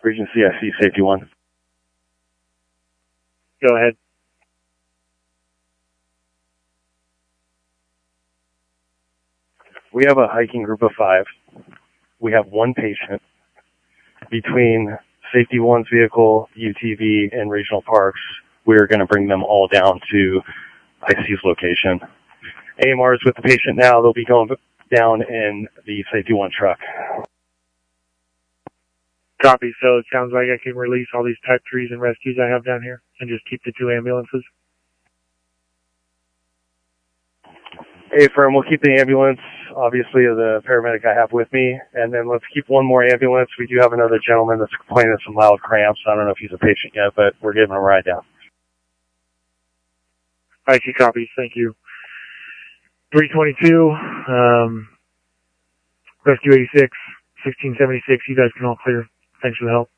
Region CIC, Safety 1. Go ahead. We have a hiking group of 5. We have 1 patient. Between Safety 1's vehicle, UTV, and Regional Parks, we're going to bring them all down to IC's location. AMR is with the patient now. They'll be going down in the Safety 1 truck. Copy. So it sounds like I can release all these type 3s and rescues I have down here and just keep the 2 ambulances. Hey, firm, we'll keep the ambulance, obviously, the paramedic I have with me, and then let's keep 1 more ambulance. We do have another gentleman that's complaining of some loud cramps. I don't know if he's a patient yet, but we're giving him a ride down. IC copies. Thank you. 322, Rescue 86, 1676. You guys can all clear. Thanks for the help.